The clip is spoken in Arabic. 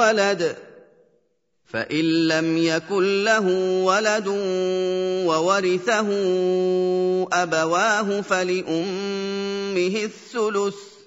وَلَدٍ فَإِن لَّمْ يَكُن لَّهُ وَلَدٌ وَوَرِثَهُ أَبَوَاهُ فَلِأُمِّهِ الثُّلُثُ